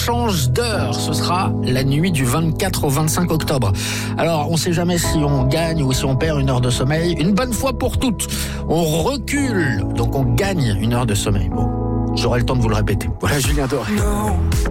change d'heure. Ce sera la nuit du 24 au 25 octobre. Alors, on ne sait jamais si on gagne ou si on perd une heure de sommeil. Une bonne fois pour toutes, on recule, donc on gagne une heure de sommeil. Bon, j'aurai le temps de vous le répéter. Voilà Julien Doré.